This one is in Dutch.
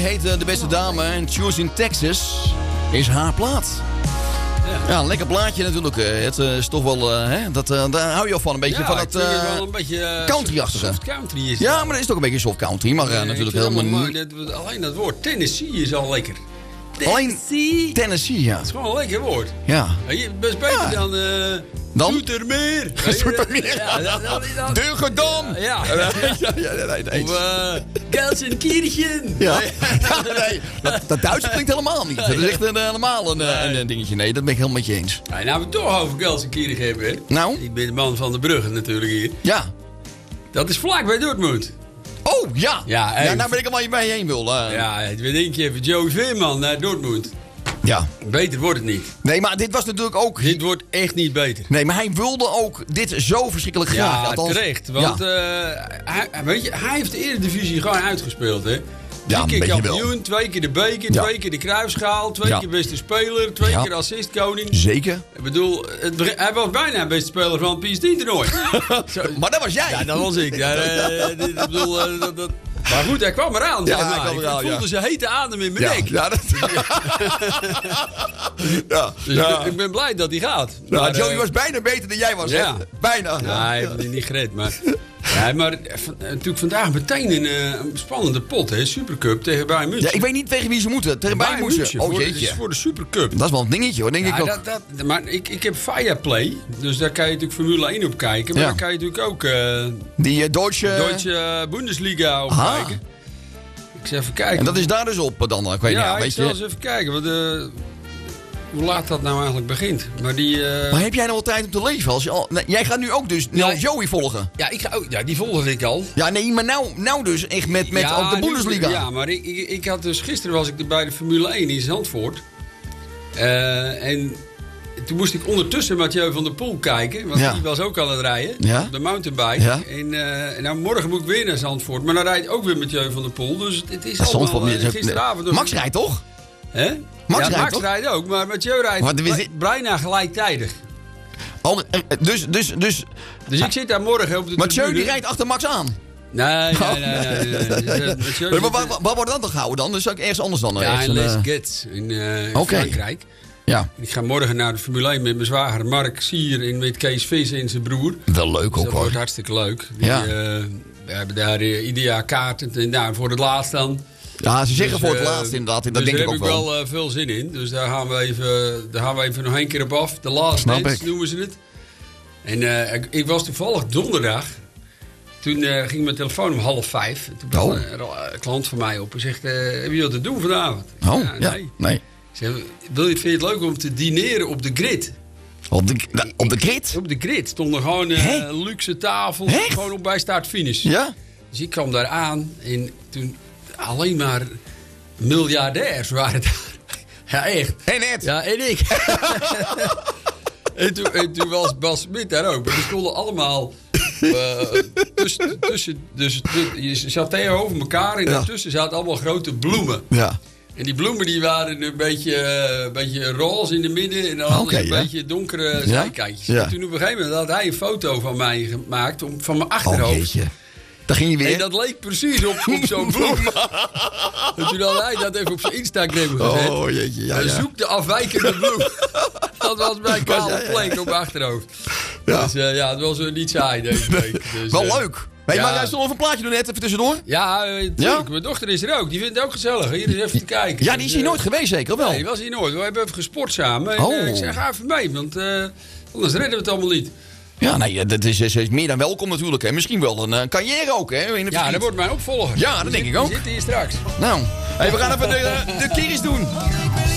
heet de beste dame. En Choosing Texas is haar plaat. Ja, een lekker plaatje natuurlijk. Het is toch wel, daar hou je al van. Een beetje van het wel een beetje country-achtige. Soft country is ja, maar dat is toch een beetje soft country. Maar natuurlijk helemaal niet. Alleen dat woord Tennessee is al lekker. Alleen Tennessee, ja. Dat is gewoon een lekker woord. Ja. Best beter dan Zoetermeer. Zoetermeer. Deugedam. Ja. Nee. Of Gelsenkirchen. Ja. Nee, dat Duits klinkt helemaal niet. Dat is echt helemaal een dingetje. Nee, dat ben ik helemaal met je eens. Ja, nou we het toch over Gelsenkirchen hebben. Hè? Nou? Ik ben de man van de bruggen natuurlijk hier. Ja. Dat is vlak bij Dortmund. Oh, ja. Ja, nou ben ik al waar je bij je heen wil. Ja, we denken even Joey Veerman naar Dortmund. Ja. Beter wordt het niet. Nee, maar dit was natuurlijk ook... Dit wordt echt niet beter. Nee, maar hij wilde ook dit zo verschrikkelijk graag. Ja, Althans, terecht. Want hij heeft de Eredivisie gewoon uitgespeeld, hè. Ja, 3 keer kampioen, wel. 2 keer de beker, 2 keer de Kruisschaal, 2 keer beste speler, 2 keer assistkoning. Zeker. Ik bedoel, hij was bijna beste speler van het PS10-toernooi. Maar dat was jij. Ja, dat was ik. Ik bedoel, maar goed, hij kwam eraan. Ja, zeg hij maar. kwam eraan, Ik voelde zijn hete adem in mijn nek. Ja, dat... Dus ik ben blij dat hij gaat. Ja, Maar, Joey was bijna beter dan jij was. Ja. Hè? Bijna. Nee, hij heeft het niet gered. Maar natuurlijk vandaag meteen een spannende pot. Hè? Supercup tegen Bayern München. Ja, ik weet niet tegen wie ze moeten. Tegen Bayern München. Oh Het jeetje. is voor de Supercup. Dat is wel een dingetje hoor, denk ik ook. Maar ik heb Viaplay. Dus daar kan je natuurlijk Formule 1 op kijken. Maar daar kan je natuurlijk ook die Deutsche Bundesliga op kijken. Ik zal even kijken. En dat is daar dus op dan? Ik weet ik zal eens even kijken. Want, hoe laat dat nou eigenlijk begint. Maar heb jij nog wel tijd om te leven? Jij gaat nu ook dus Joey volgen. Ja, die volgde ik al. Ja, nee, maar nou dus echt met ook de Bundesliga. Ja, maar ik had dus... Gisteren was ik bij de Formule 1 in Zandvoort. En toen moest ik ondertussen Mathieu van der Poel kijken. Want die was ook aan het rijden. Ja. Op de mountainbike. Ja. En nou, morgen moet ik weer naar Zandvoort. Maar dan rijdt ook weer Mathieu van der Poel. Dus het is allemaal gisteravond... Max rijdt toch? Hè? Max rijdt ook, maar Mathieu rijdt bijna gelijktijdig. Oh, dus ik zit daar morgen op de Mathieu die rijdt achter Max aan? Nee. Waar wordt dat dan gehouden dan? Dus ook ergens anders dan? Ja, in Les Gets in Frankrijk. Ja. Ik ga morgen naar de Formule 1 met mijn zwager Mark Sier en met Kees Vis en zijn broer. Wel leuk dus ook dat hoor. wordt hartstikke leuk. We hebben daar ieder jaar kaarten en voor het laatst dan. Ja, ze zeggen voor het laatst inderdaad. Dat denk ik ook wel. Daar heb ik wel veel zin in. Dus daar gaan we even nog een keer op af. De Last Dance noemen ze het. En ik was toevallig donderdag. Toen ging mijn telefoon om 4:30. Toen belde een klant van mij op en zegt... heb je wat te doen vanavond? Nee. Ik zeg, vind je het leuk om te dineren op de grid? Op de grid? Op de grid stonden gewoon luxe tafels. Gewoon op bij start-finish. Ja? Dus ik kwam daar aan en toen... Alleen maar miljardairs waren daar. Ja, echt. En net. Ja, en ik. en toen was Bas Smit daar ook. Maar die stonden allemaal tussen... Dus je zat tegenover elkaar en daartussen zaten allemaal grote bloemen. Ja. En die bloemen die waren een beetje roze in de midden. En dan hadden ze een beetje donkere zijkantjes. Ja. En toen op een gegeven moment had hij een foto van mij gemaakt van mijn achterhoofd. Daar ging je weer. En dat leek precies op zo'n bloem. En toen had hij dat even op zijn Instagram gezet. Oh jeetje, ja. Zoek de afwijkende bloem. Dat was mijn kale plek op mijn achterhoofd. Ja. Dus het was niet saai deze week. Dus, wel leuk. Maar jij stond een plaatje doen net even tussendoor? Ja, natuurlijk. Mijn dochter is er ook. Die vindt het ook gezellig. Hier eens even te kijken. Ja, die is hier nooit geweest zeker wel? Nee, die was hier nooit. We hebben even gesport samen. En, ik zeg, ga even mee. Want anders redden we het allemaal niet. Ja, nee, dat is meer dan welkom natuurlijk. Hè. Misschien wel een carrière ook, hè? Ja, dat wordt mijn opvolger. Ja, dat denk ik ook. Die zit hier straks. Nou, we gaan even de Kiris doen.